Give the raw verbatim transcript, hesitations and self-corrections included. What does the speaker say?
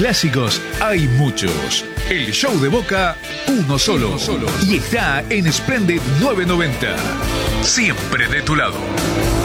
Clásicos hay muchos. El show de Boca, uno solo. Uno solo. Y está en Splendid novecientos noventa. Siempre de tu lado.